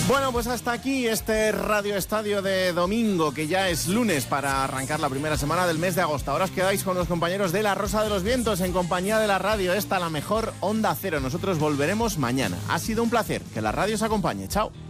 Bueno, pues hasta aquí este Radio Estadio de domingo, que ya es lunes para arrancar la primera semana del mes de agosto. Ahora os quedáis con los compañeros de La Rosa de los Vientos en compañía de la radio, esta la mejor Onda Cero. Nosotros volveremos mañana. Ha sido un placer. Que la radio os acompañe. Chao.